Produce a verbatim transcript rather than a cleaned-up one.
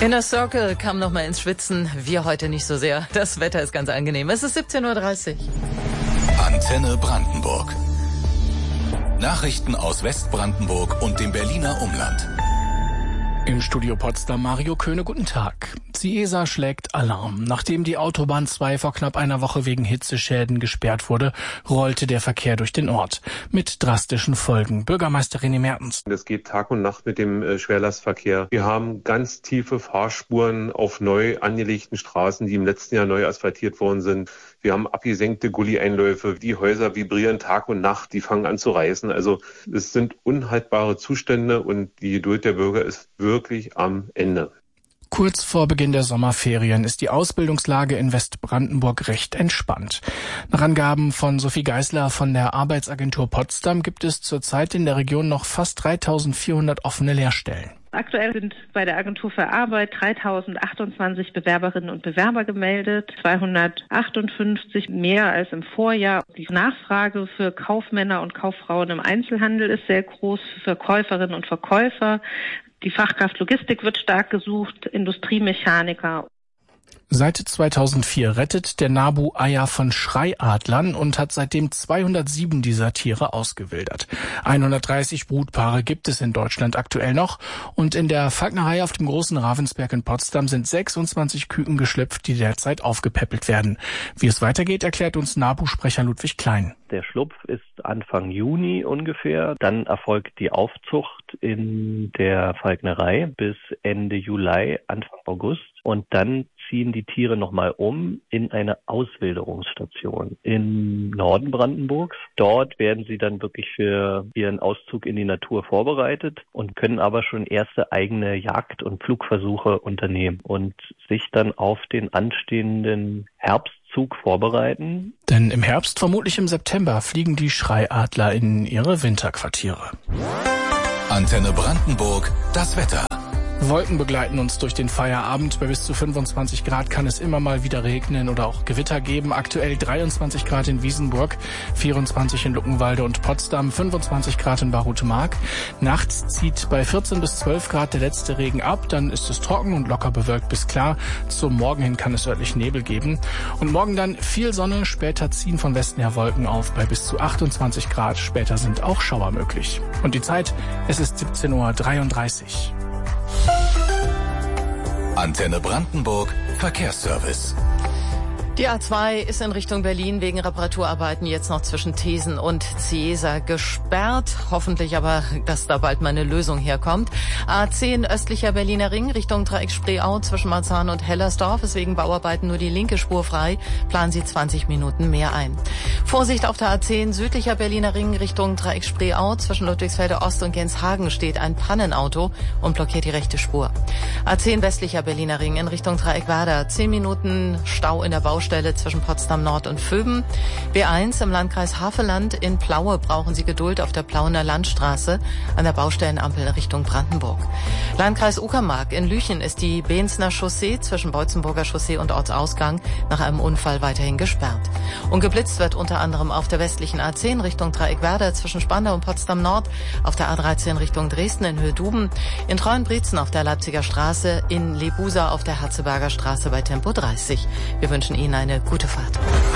Inner Circle kam noch mal ins Schwitzen. Wir heute nicht so sehr. Das Wetter ist ganz angenehm. Es ist siebzehn Uhr dreißig. Antenne Brandenburg. Nachrichten aus Westbrandenburg und dem Berliner Umland. Im Studio Potsdam Mario Köhne, guten Tag. Ciesa schlägt Alarm. Nachdem die Autobahn zwei vor knapp einer Woche wegen Hitzeschäden gesperrt wurde, rollte der Verkehr durch den Ort. Mit drastischen Folgen. Bürgermeisterin Mertens. Es geht Tag und Nacht mit dem äh, Schwerlastverkehr. Wir haben ganz tiefe Fahrspuren auf neu angelegten Straßen, die im letzten Jahr neu asphaltiert worden sind. Wir haben abgesenkte Gully-Einläufe. Die Häuser vibrieren Tag und Nacht. Die fangen an zu reißen. Also es sind unhaltbare Zustände und die Geduld der Bürger ist wirklich am Ende. Kurz vor Beginn der Sommerferien ist die Ausbildungslage in Westbrandenburg recht entspannt. Nach Angaben von Sophie Geisler von der Arbeitsagentur Potsdam gibt es zurzeit in der Region noch fast dreitausendvierhundert offene Lehrstellen. Aktuell sind bei der Agentur für Arbeit dreitausendachtundzwanzig Bewerberinnen und Bewerber gemeldet, zweihundertachtundfünfzig mehr als im Vorjahr. Die Nachfrage für Kaufmänner und Kauffrauen im Einzelhandel ist sehr groß, für Käuferinnen und Verkäufer. Die Fachkraft Logistik wird stark gesucht, Industriemechaniker. Seit zweitausendvier rettet der NABU Eier von Schreiadlern und hat seitdem zweihundertsieben dieser Tiere ausgewildert. hundertdreißig Brutpaare gibt es in Deutschland aktuell noch und in der Falknerei auf dem Großen Ravensberg in Potsdam sind sechsundzwanzig Küken geschlüpft, die derzeit aufgepäppelt werden. Wie es weitergeht, erklärt uns NABU-Sprecher Ludwig Klein. Der Schlupf ist Anfang Juni ungefähr. Dann erfolgt die Aufzucht in der Falknerei bis Ende Juli, Anfang August. Und dann ziehen die Tiere nochmal um in eine Auswilderungsstation im Norden Brandenburgs. Dort werden sie dann wirklich für ihren Auszug in die Natur vorbereitet und können aber schon erste eigene Jagd- und Flugversuche unternehmen und sich dann auf den anstehenden Herbstzug vorbereiten. Denn im Herbst, vermutlich im September, fliegen die Schreiadler in ihre Winterquartiere. Antenne Brandenburg, das Wetter. Wolken begleiten uns durch den Feierabend. Bei bis zu fünfundzwanzig Grad kann es immer mal wieder regnen oder auch Gewitter geben. Aktuell dreiundzwanzig Grad in Wiesenburg, vierundzwanzig in Luckenwalde und Potsdam, fünfundzwanzig Grad in Barutmark. Nachts zieht bei vierzehn bis zwölf Grad der letzte Regen ab. Dann ist es trocken und locker bewölkt bis klar. Zum Morgen hin kann es örtlich Nebel geben. Und morgen dann viel Sonne. Später ziehen von Westen her Wolken auf bei bis zu achtundzwanzig Grad. Später sind auch Schauer möglich. Und die Zeit, es ist siebzehn Uhr dreiunddreißig. Antenne Brandenburg, Verkehrsservice. Die A zwei ist in Richtung Berlin wegen Reparaturarbeiten jetzt noch zwischen Thesen und Ciesa gesperrt. Hoffentlich aber, dass da bald mal eine Lösung herkommt. A zehn östlicher Berliner Ring Richtung Dreieck Spreeau zwischen Marzahn und Hellersdorf ist wegen Bauarbeiten nur die linke Spur frei. Planen Sie zwanzig Minuten mehr ein. Vorsicht auf der A zehn südlicher Berliner Ring Richtung Dreieck Spreeau zwischen Ludwigsfelde Ost und Genshagen steht ein Pannenauto und blockiert die rechte Spur. A zehn westlicher Berliner Ring in Richtung Dreieck Werder. zehn Minuten Stau in der Baustelle zwischen Potsdam Nord und Vöben. B eins im Landkreis Havelland in Plaue brauchen Sie Geduld auf der Plauener Landstraße an der Baustellenampel Richtung Brandenburg. Landkreis Uckermark in Lüchen ist die Beenzner Chaussee zwischen Beutzenburger Chaussee und Ortsausgang nach einem Unfall weiterhin gesperrt. Und geblitzt wird unter anderem auf der westlichen A zehn Richtung Dreieck Werder zwischen Spandau und Potsdam Nord, auf der A dreizehn Richtung Dresden in Höhe Duben, in Treuenbrietzen auf der Leipziger Straße, in Lebusa auf der Herzeberger Straße bei Tempo dreißig. Wir wünschen Ihnen eine gute Fahrt.